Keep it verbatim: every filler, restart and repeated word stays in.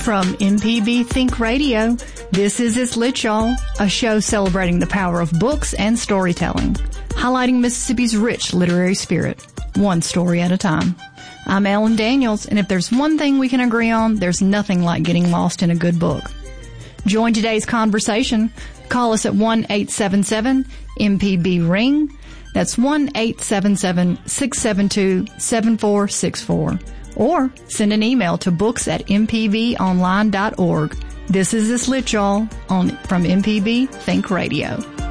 From M P B Think Radio, this is It's Lit, Y'all, a show celebrating the power of books and storytelling, highlighting Mississippi's rich literary spirit, one story at a time. I'm Ellen Daniels, and if there's one thing we can agree on, there's nothing like getting lost in a good book. Join today's conversation. Call us at one eight seven seven M P B ring. That's one eight seven seven, six seven two, seven four six four. Or send an email to books at m p b online dot org. This is It's Lit, Y'all, on from M P B Think Radio.